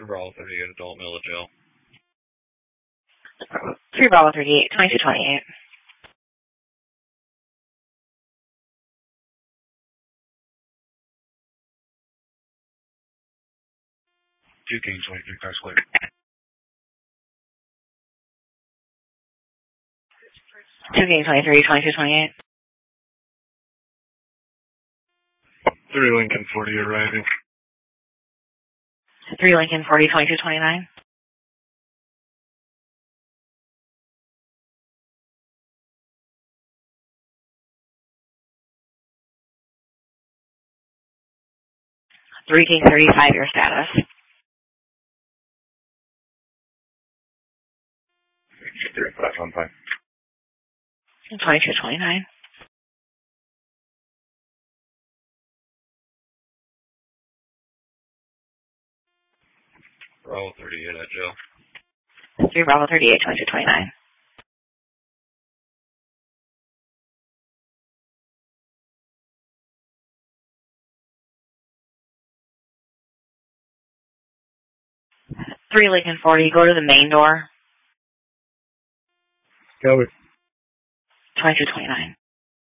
Bravo 38, adult male to jail. 3 Bravo 38, 2228. Two King 23, car clear. 2 King 23, 2228. 3 Lincoln 40 arriving. 3 Lincoln 40, 2229. 3 King 35, your status. 3515. 2229. Bravo 38 at jail. 3 Bravo 38, 2229. 3 Lincoln 40, go to the main door. Covered. 2229.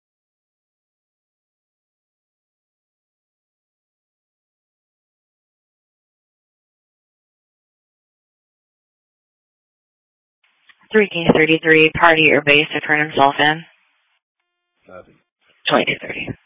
3 King 33, party or base to turn himself in. 2230.